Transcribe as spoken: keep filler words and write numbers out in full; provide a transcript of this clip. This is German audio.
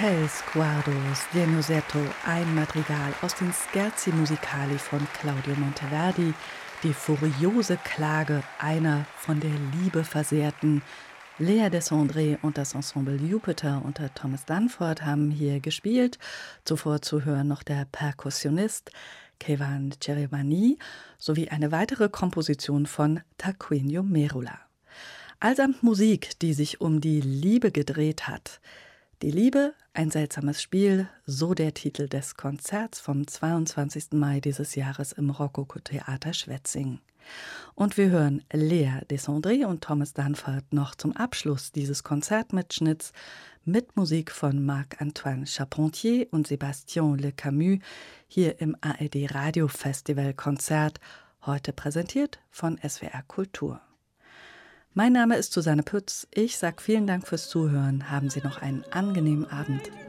Tre Sguardos Dionissetto, ein Madrigal aus den Scherzi Musicali von Claudio Monteverdi, die furiose Klage einer von der Liebe versehrten. Lea Desandré und das Ensemble Jupiter unter Thomas Dunford haben hier gespielt. Zuvor zu hören noch der Perkussionist Kevan Cherevani sowie eine weitere Komposition von Tarquinio Merula. Allsamt Musik, die sich um die Liebe gedreht hat. Die Liebe, ein seltsames Spiel, so der Titel des Konzerts vom zweiundzwanzigsten Mai dieses Jahres im Rokoko-Theater Schwetzingen. Und wir hören Lea Desandré und Thomas Dunford noch zum Abschluss dieses Konzertmitschnitts mit Musik von Marc-Antoine Charpentier und Sébastien Le Camus hier im A R D Radio Festival Konzert, heute präsentiert von S W R Kultur. Mein Name ist Susanne Pütz. Ich sage vielen Dank fürs Zuhören. Haben Sie noch einen angenehmen Abend.